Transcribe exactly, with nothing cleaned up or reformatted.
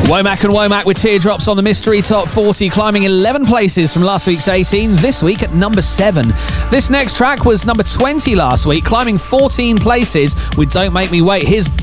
Womack and Womack with Teardrops on the Mystery Top forty, climbing eleven places from last week's eighteen, this week at number seven. This next track was number twenty last week, climbing fourteen places with Don't Make Me Wait. Here's